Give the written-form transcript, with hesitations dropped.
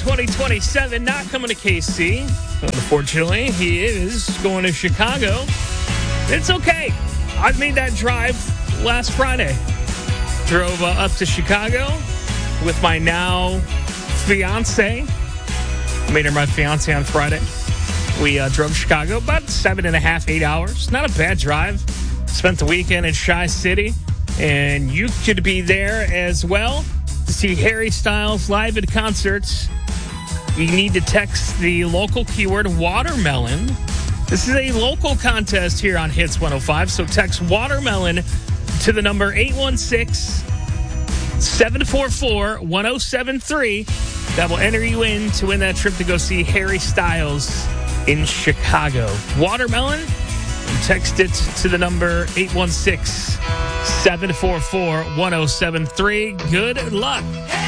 2027, not coming to KC. Unfortunately, he is going to Chicago. It's okay. I made that drive last Friday. Drove up to Chicago with my now fiance. Made her my fiance on Friday. We drove to Chicago about 7.5, 8 hours. Not a bad drive. Spent the weekend in Chi City. And you could be there as well to see Harry Styles live at concerts. You need to text the local keyword watermelon. This is a local contest here on Hits 105. So text watermelon to the number 816-744-1073. That will enter you in to win that trip to go see Harry Styles in Chicago. Watermelon, text it to the number 816-744-1073. Good luck.